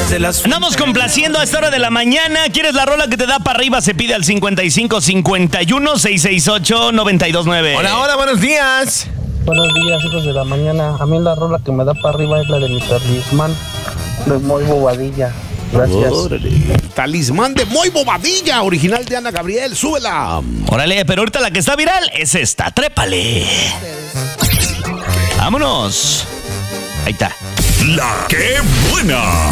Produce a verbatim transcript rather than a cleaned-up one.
Andamos complaciendo a esta hora de la mañana. ¿Quieres la rola que te da para arriba? Se pide al cincuenta y cinco cincuenta y uno seiscientos sesenta y ocho noventa y dos nueve. Hola, hola, buenos días. Buenos días, hijos de la mañana. A mí la rola que me da para arriba es la de mi talismán de Moy Bobadilla. Gracias. Órale. Talismán de Moy Bobadilla, original de Ana Gabriel. Súbela. Órale, pero ahorita la que está viral es esta. Trépale. Vámonos. Ahí está. La que buena.